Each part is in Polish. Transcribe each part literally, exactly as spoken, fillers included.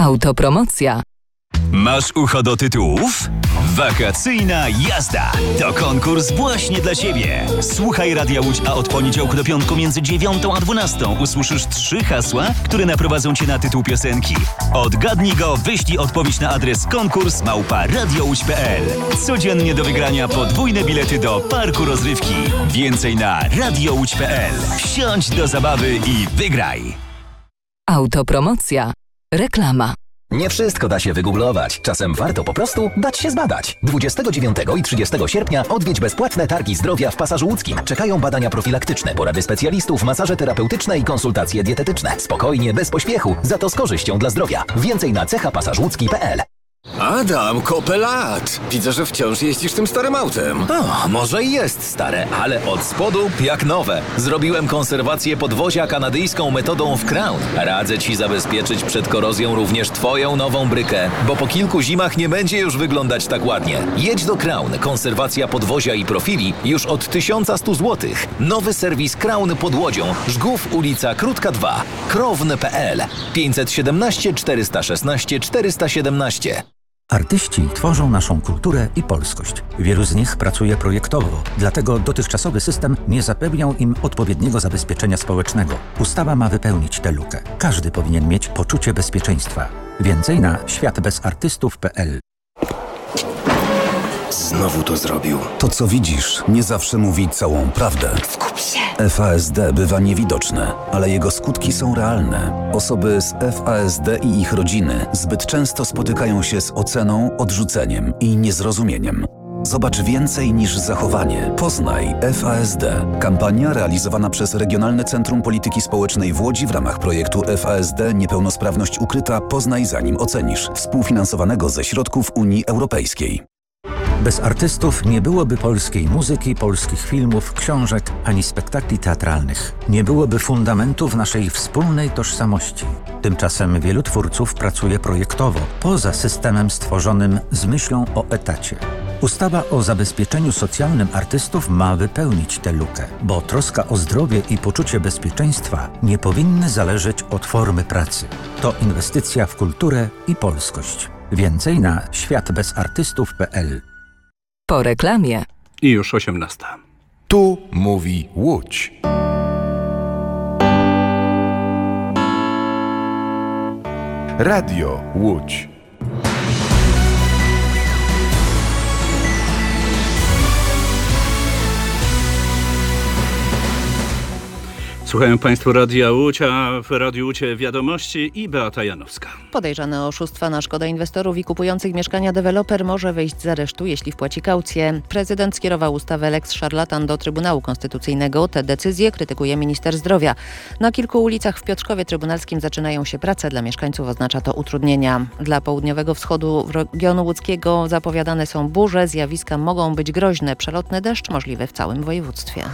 Autopromocja. Masz ucho do tytułów? Wakacyjna jazda to konkurs właśnie dla Ciebie. Słuchaj Radia Łódź, a od poniedziałku do piątku między dziewiątą a dwunastą usłyszysz trzy hasła, które naprowadzą Cię na tytuł piosenki. Odgadnij go, wyślij odpowiedź na adres konkurs małpa radiołódź kropka p l. Codziennie do wygrania podwójne bilety do parku rozrywki. Więcej na radiołódź kropka p l. Wsiądź do zabawy i wygraj. Autopromocja. Reklama. Nie wszystko da się wygooglować. Czasem warto po prostu dać się zbadać. dwudziestego dziewiątego i trzydziestego sierpnia odwiedź bezpłatne targi zdrowia w Pasażu Łódzkim. Czekają badania profilaktyczne, porady specjalistów, masaże terapeutyczne i konsultacje dietetyczne. Spokojnie, bez pośpiechu, za to z korzyścią dla zdrowia. Więcej na cecha pasaż łódzki kropka p l. Adam, kopę lat! Widzę, że wciąż jeździsz tym starym autem. O, może i jest stare, ale od spodu jak nowe. Zrobiłem konserwację podwozia kanadyjską metodą w Crown. Radzę Ci zabezpieczyć przed korozją również Twoją nową brykę, bo po kilku zimach nie będzie już wyglądać tak ładnie. Jedź do Crown. Konserwacja podwozia i profili już od tysiąc sto złotych. Nowy serwis Crown pod Łodzią. Żgów, ulica Krótka dwa. Krown kropka p l. pięćset siedemnaście czterysta szesnaście czterysta siedemnaście. Artyści tworzą naszą kulturę i polskość. Wielu z nich pracuje projektowo, dlatego dotychczasowy system nie zapewniał im odpowiedniego zabezpieczenia społecznego. Ustawa ma wypełnić tę lukę. Każdy powinien mieć poczucie bezpieczeństwa. Więcej na świat bez artystów kropka p l. Znowu to zrobił. To, co widzisz, nie zawsze mówi całą prawdę. Skup się! F A S D bywa niewidoczne, ale jego skutki są realne. Osoby z F A S D i ich rodziny zbyt często spotykają się z oceną, odrzuceniem i niezrozumieniem. Zobacz więcej niż zachowanie. Poznaj F A S D. Kampania realizowana przez Regionalne Centrum Polityki Społecznej w Łodzi w ramach projektu F A S D Niepełnosprawność ukryta. Poznaj zanim ocenisz. Współfinansowanego ze środków Unii Europejskiej. Bez artystów nie byłoby polskiej muzyki, polskich filmów, książek ani spektakli teatralnych. Nie byłoby fundamentów naszej wspólnej tożsamości. Tymczasem wielu twórców pracuje projektowo, poza systemem stworzonym z myślą o etacie. Ustawa o zabezpieczeniu socjalnym artystów ma wypełnić tę lukę, bo troska o zdrowie i poczucie bezpieczeństwa nie powinny zależeć od formy pracy. To inwestycja w kulturę i polskość. Więcej na świat bez artystów kropka p l. Po reklamie. I już osiemnasta. Tu mówi Łódź. Radio Łódź. Słuchają Państwo Radia Łódź, a w Radiu Łódź wiadomości i Beata Janowska. Podejrzany o oszustwa na szkodę inwestorów i kupujących mieszkania deweloper może wyjść z aresztu, jeśli wpłaci kaucję. Prezydent skierował ustawę Lex Szarlatan do Trybunału Konstytucyjnego. Tę decyzję krytykuje minister zdrowia. Na kilku ulicach w Piotrkowie Trybunalskim zaczynają się prace. Dla mieszkańców oznacza to utrudnienia. Dla południowego wschodu regionu łódzkiego zapowiadane są burze. Zjawiska mogą być groźne. Przelotny deszcz możliwy w całym województwie.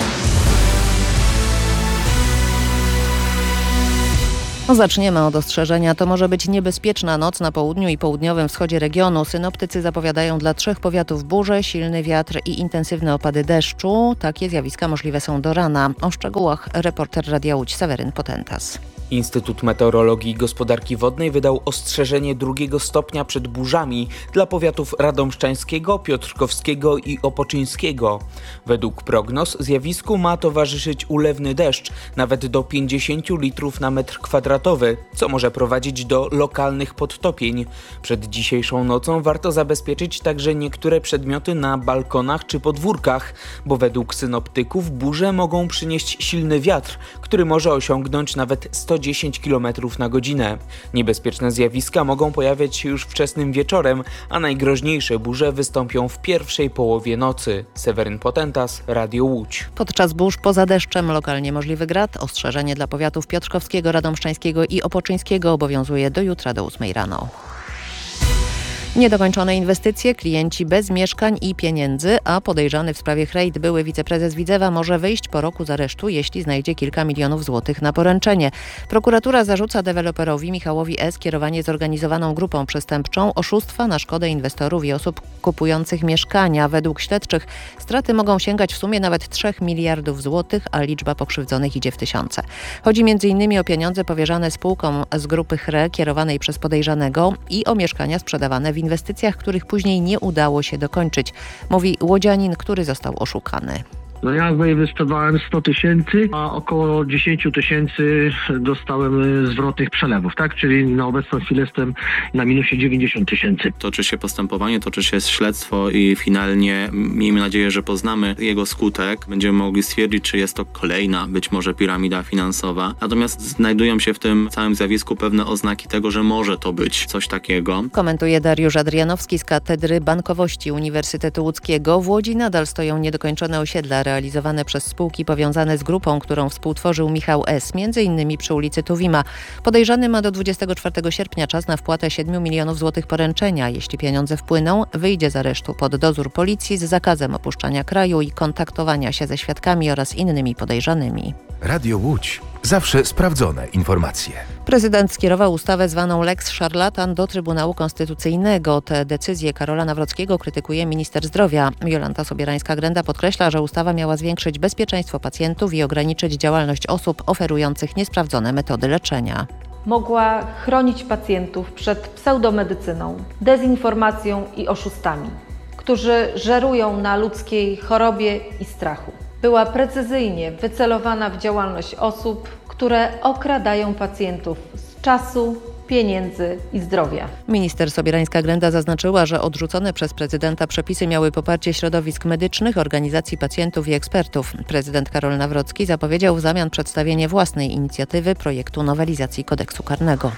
Zaczniemy od ostrzeżenia. To może być niebezpieczna noc na południu i południowym wschodzie regionu. Synoptycy zapowiadają dla trzech powiatów burze, silny wiatr i intensywne opady deszczu. Takie zjawiska możliwe są do rana. O szczegółach reporter Radia Łódź Seweryn Potentas. Instytut Meteorologii i Gospodarki Wodnej wydał ostrzeżenie drugiego stopnia przed burzami dla powiatów radomszczańskiego, piotrkowskiego i opoczyńskiego. Według prognoz zjawisku ma towarzyszyć ulewny deszcz, nawet do pięćdziesiąt litrów na metr kwadratowy, co może prowadzić do lokalnych podtopień. Przed dzisiejszą nocą warto zabezpieczyć także niektóre przedmioty na balkonach czy podwórkach, bo według synoptyków burze mogą przynieść silny wiatr, który może osiągnąć nawet sto dziesięć kilometrów na godzinę. Niebezpieczne zjawiska mogą pojawiać się już wczesnym wieczorem, a najgroźniejsze burze wystąpią w pierwszej połowie nocy. Seweryn Potentas, Radio Łódź. Podczas burz poza deszczem lokalnie możliwy grad. Ostrzeżenie dla powiatów piotrkowskiego, radomszczańskiego i opoczyńskiego obowiązuje do jutra do ósmej rano. Niedokończone inwestycje, klienci bez mieszkań i pieniędzy, a podejrzany w sprawie Chrejt były wiceprezes Widzewa może wyjść po roku z aresztu, jeśli znajdzie kilka milionów złotych na poręczenie. Prokuratura zarzuca deweloperowi Michałowi S. kierowanie zorganizowaną grupą przestępczą, oszustwa na szkodę inwestorów i osób kupujących mieszkania. Według śledczych straty mogą sięgać w sumie nawet trzech miliardów złotych, a liczba pokrzywdzonych idzie w tysiące. Chodzi między innymi o pieniądze powierzane spółkom z grupy Chre kierowanej przez podejrzanego i o mieszkania sprzedawane w inwestycjach, których później nie udało się dokończyć, mówi łodzianin, który został oszukany. No ja wyinwestowałem sto tysięcy, a około dziesięć tysięcy dostałem zwrotnych przelewów, tak? Czyli na obecną chwilę jestem na minusie dziewięćdziesiąt tysięcy. Toczy się postępowanie, toczy się śledztwo i finalnie miejmy nadzieję, że poznamy jego skutek. Będziemy mogli stwierdzić, czy jest to kolejna być może piramida finansowa. Natomiast znajdują się w tym całym zjawisku pewne oznaki tego, że może to być coś takiego. Komentuje Dariusz Adrianowski z Katedry Bankowości Uniwersytetu Łódzkiego. W Łodzi nadal stoją niedokończone osiedla realizowane przez spółki powiązane z grupą, którą współtworzył Michał S., między innymi przy ulicy Tuwima. Podejrzany ma do dwudziestego czwartego sierpnia czas na wpłatę siedmiu milionów złotych poręczenia. Jeśli pieniądze wpłyną, wyjdzie z aresztu pod dozór policji z zakazem opuszczania kraju i kontaktowania się ze świadkami oraz innymi podejrzanymi. Radio Łódź. Zawsze sprawdzone informacje. Prezydent skierował ustawę zwaną Lex Szarlatan do Trybunału Konstytucyjnego. Tę decyzję Karola Nawrockiego krytykuje minister zdrowia. Jolanta Sobierańska-Grenda podkreśla, że ustawa miała zwiększyć bezpieczeństwo pacjentów i ograniczyć działalność osób oferujących niesprawdzone metody leczenia. Mogła chronić pacjentów przed pseudomedycyną, dezinformacją i oszustami, którzy żerują na ludzkiej chorobie i strachu. Była precyzyjnie wycelowana w działalność osób, które okradają pacjentów z czasu, pieniędzy i zdrowia. Minister Sobierańska-Grenda zaznaczyła, że odrzucone przez prezydenta przepisy miały poparcie środowisk medycznych, organizacji pacjentów i ekspertów. Prezydent Karol Nawrocki zapowiedział w zamian przedstawienie własnej inicjatywy projektu nowelizacji kodeksu karnego.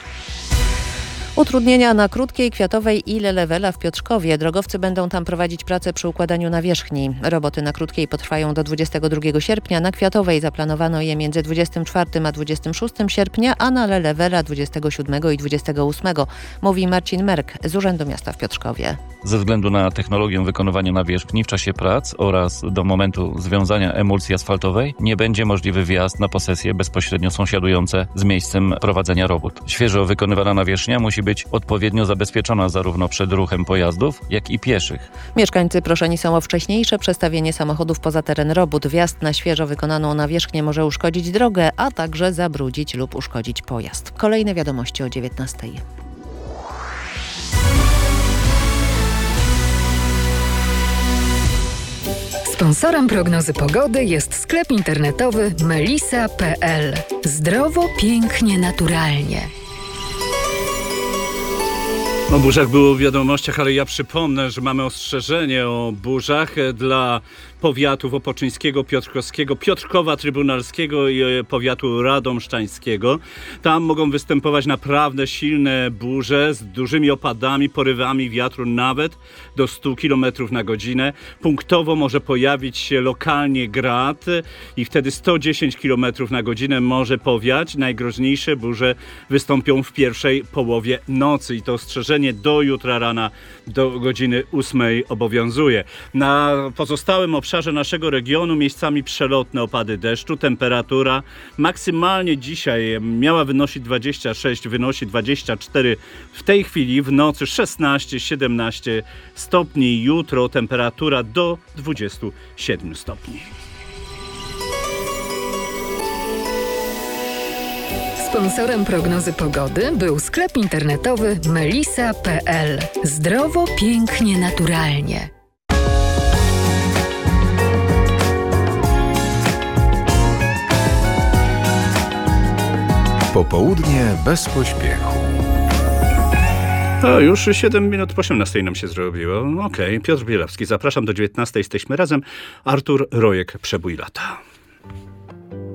Utrudnienia na Krótkiej, Kwiatowej i Lelewela w Piotrkowie. Drogowcy będą tam prowadzić pracę przy układaniu nawierzchni. Roboty na Krótkiej potrwają do dwudziestego drugiego sierpnia, na Kwiatowej zaplanowano je między dwudziestego czwartego a dwudziestego szóstego sierpnia, a na Lelewela dwudziestego siódmego i dwudziestego ósmego, mówi Marcin Merk z Urzędu Miasta w Piotrkowie. Ze względu na technologię wykonywania nawierzchni w czasie prac oraz do momentu związania emulsji asfaltowej nie będzie możliwy wjazd na posesje bezpośrednio sąsiadujące z miejscem prowadzenia robót. Świeżo wykonywana nawierzchnia musi być odpowiednio zabezpieczona zarówno przed ruchem pojazdów, jak i pieszych. Mieszkańcy proszeni są o wcześniejsze przestawienie samochodów poza teren robót. Wjazd na świeżo wykonaną nawierzchnię może uszkodzić drogę, a także zabrudzić lub uszkodzić pojazd. Kolejne wiadomości o dziewiętnastej. Sponsorem prognozy pogody jest sklep internetowy melisa kropka pe el. Zdrowo, pięknie, naturalnie. O burzach było w wiadomościach, ale ja przypomnę, że mamy ostrzeżenie o burzach dla powiatów opoczyńskiego, piotrkowskiego, Piotrkowa Trybunalskiego i powiatu radomszczańskiego. Tam mogą występować naprawdę silne burze z dużymi opadami, porywami wiatru nawet do stu kilometrów na godzinę. Punktowo może pojawić się lokalnie grad i wtedy sto dziesięć kilometrów na godzinę może powiać. Najgroźniejsze burze wystąpią w pierwszej połowie nocy i to ostrzeżenie do jutra rana do godziny ósmej obowiązuje. Na pozostałym obszarze naszego regionu miejscami przelotne opady deszczu. Temperatura maksymalnie dzisiaj miała wynosić dwadzieścia sześć, wynosi dwadzieścia cztery w tej chwili, w nocy szesnaście siedemnaście stopni. Jutro temperatura do dwudziestu siedmiu stopni. Sponsorem prognozy pogody był sklep internetowy melisa kropka pe el. Zdrowo, pięknie, naturalnie. Popołudnie bez pośpiechu. A już siedem minut po osiemnastej nam się zrobiło. Okej, okay. Piotr Bielawski, zapraszam do dziewiętnastej, jesteśmy razem. Artur Rojek, Przebój lata.